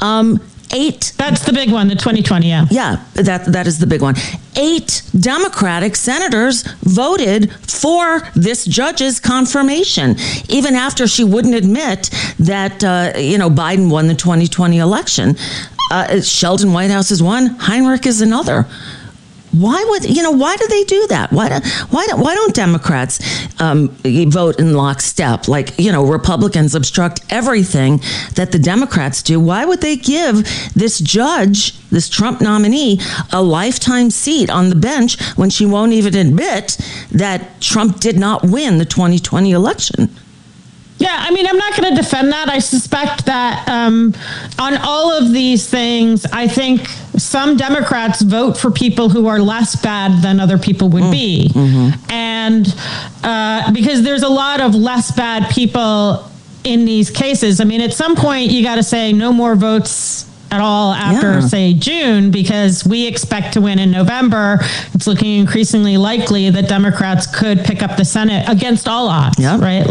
8. That's the big one, the 2020, yeah. Yeah, that is the big one. 8 Democratic senators voted for this judge's confirmation, even after she wouldn't admit that, Biden won the 2020 election. Sheldon Whitehouse is one, Heinrich is another. Why do they do that? Why don't Democrats vote in lockstep? Like, Republicans obstruct everything that the Democrats do. Why would they give this judge, this Trump nominee, a lifetime seat on the bench when she won't even admit that Trump did not win the 2020 election? Yeah, I mean, I'm not going to defend that. I suspect that on all of these things, I think some Democrats vote for people who are less bad than other people would be. Mm-hmm. And because there's a lot of less bad people in these cases. I mean, at some point, you got to say no more votes at all after, say, June, because we expect to win in November. It's looking increasingly likely that Democrats could pick up the Senate against all odds, right?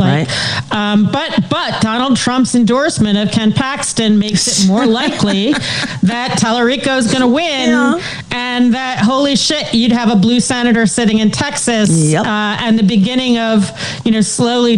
But Donald Trump's endorsement of Ken Paxton makes it more likely that Tallarico is going to win, and that, holy shit, you'd have a blue senator sitting in Texas, and the beginning of, Democrats slowly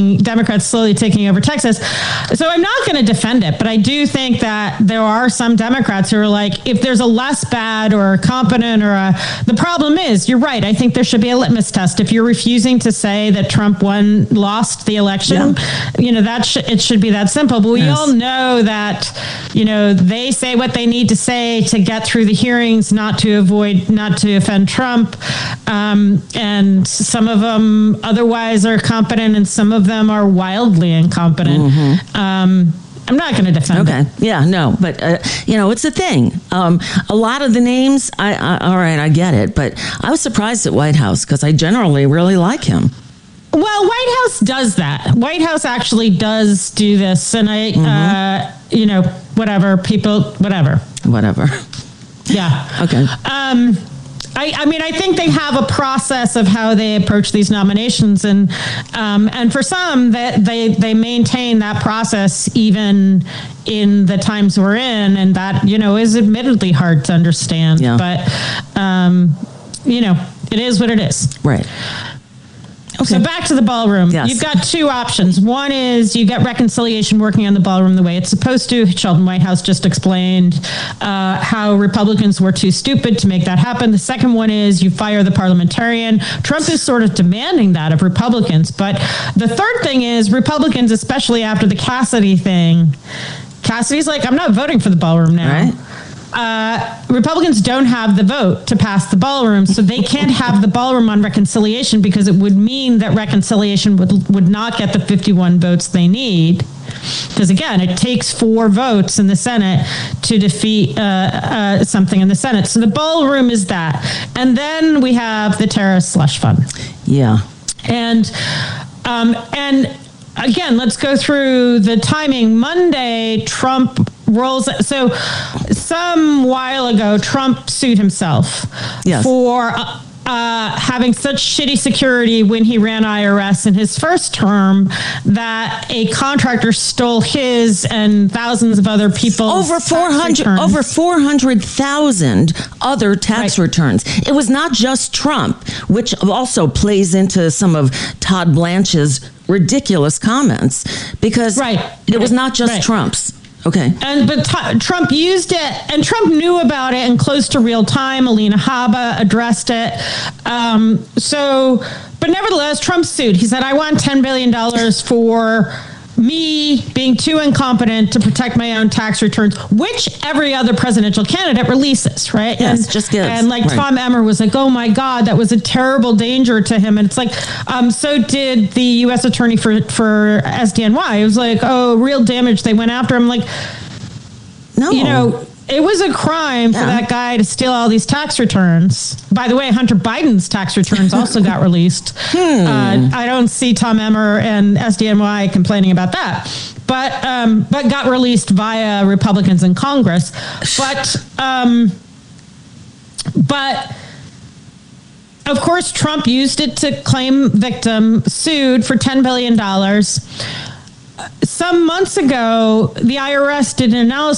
taking over Texas. So I'm not going to defend it, but I do think that there are some Democrats who are like, if there's a less bad or competent the problem is, you're right. I think there should be a litmus test. If you're refusing to say that Trump lost the election, it should be that simple. But we all know that, they say what they need to say to get through the hearings, not to offend Trump. And some of them otherwise are competent and some of them are wildly incompetent. Mm-hmm. I'm not going to defend it. Yeah, no, but, it's a thing. A lot of the names, all right, I get it, but I was surprised at Whitehouse because I generally really like him. Well, White House does that. White House actually does do this, and whatever. Yeah. Okay. I think they have a process of how they approach these nominations, and for some that they maintain that process even in the times we're in, and that is admittedly hard to understand. Yeah. But it is what it is. Right. Okay. So back to the ballroom. Yes. You've got two options. One is you get reconciliation working on the ballroom the way it's supposed to. Sheldon Whitehouse just explained how Republicans were too stupid to make that happen. The second one is you fire the parliamentarian. Trump is sort of demanding that of Republicans. But the third thing is Republicans, especially after the Cassidy thing, Cassidy's like, I'm not voting for the ballroom now. Right. Republicans don't have the vote to pass the ballroom, so they can't have the ballroom on reconciliation because it would mean that reconciliation would not get the 51 votes they need. Because again, it takes 4 votes in the Senate to defeat something in the Senate. So the ballroom is that. And then we have the terrorist slush fund. Yeah. And again, let's go through the timing. Monday, Trump rolls. So some while ago, Trump sued himself for having such shitty security when he ran IRS in his first term that a contractor stole his and thousands of other people's over 400,000 other tax returns. It was not just Trump, which also plays into some of Todd Blanche's ridiculous comments, because it was not just Trump's. Okay. But Trump used it, and Trump knew about it and close to real time. Alina Habba addressed it. But nevertheless, Trump sued. He said, I want $10 billion for me being too incompetent to protect my own tax returns, which every other presidential candidate releases, right? Yes, just gives. And Tom Emmer was like, oh my God, that was a terrible danger to him. And it's like, so did the U.S. attorney for SDNY. It was like, oh, real damage. They went after him. Like, no. It was a crime for that guy to steal all these tax returns. By the way, Hunter Biden's tax returns also got released. I don't see Tom Emmer and SDNY complaining about that. But got released via Republicans in Congress. But of course, Trump used it to claim victim, sued for $10 billion. Some months ago, the IRS did an analysis